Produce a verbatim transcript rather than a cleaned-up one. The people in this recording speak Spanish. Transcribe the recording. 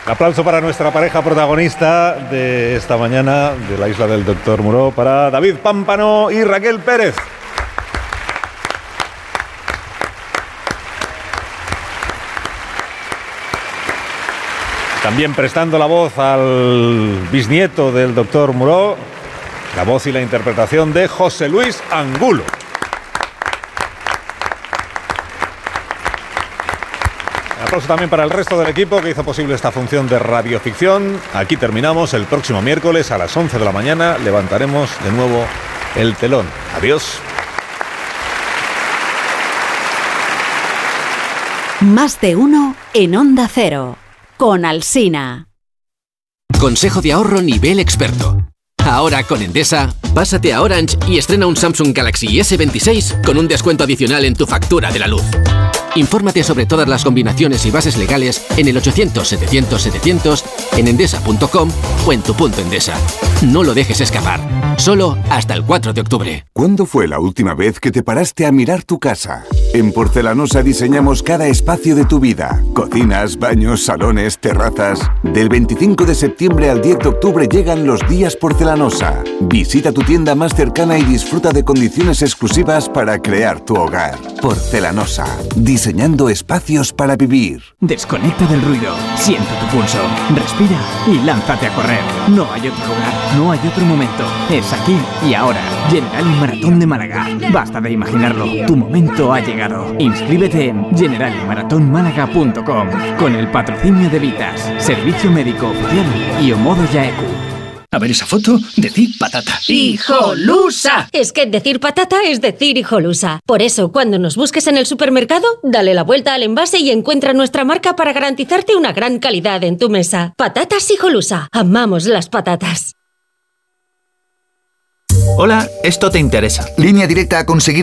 Aplauso para nuestra pareja protagonista de esta mañana de la isla del doctor Muró, para David Pámpano y Raquel Pérez. También prestando la voz al bisnieto del doctor Muró, la voz y la interpretación de José Luis Angulo. Aplauso también para el resto del equipo que hizo posible esta función de radioficción. Aquí terminamos. El próximo miércoles a las once de la mañana levantaremos de nuevo el telón. Adiós. Más de uno en Onda Cero, con Alsina. Consejo de ahorro nivel experto. Ahora con Endesa, pásate a Orange y estrena un Samsung Galaxy ese veintiséis con un descuento adicional en tu factura de la luz. Infórmate sobre todas las combinaciones y bases legales en el ochocientos setecientos setecientos, en endesa punto com o en tu punto Endesa. No lo dejes escapar. Solo hasta el cuatro de octubre. ¿Cuándo fue la última vez que te paraste a mirar tu casa? En Porcelanosa diseñamos cada espacio de tu vida. Cocinas, baños, salones, terrazas. Del veinticinco de septiembre al diez de octubre llegan los días Porcelanosa. Visita tu tienda más cercana y disfruta de condiciones exclusivas para crear tu hogar. Porcelanosa. Diseñando espacios para vivir. Desconecta del ruido, siente tu pulso, respira y lánzate a correr. No hay otro lugar, no hay otro momento. Es aquí y ahora. Generali Maratón de Málaga. Basta de imaginarlo, tu momento ha llegado. Inscríbete en generali maratón málaga punto com con el patrocinio de Vitas, Servicio Médico Oficial y Omodo Yaeku. A ver esa foto, decir patata. ¡Hijolusa! Es que decir patata es decir hijolusa. Por eso, cuando nos busques en el supermercado, dale la vuelta al envase y encuentra nuestra marca para garantizarte una gran calidad en tu mesa. Patatas Hijolusa. Amamos las patatas. Hola, esto te interesa. Línea Directa ha conseguido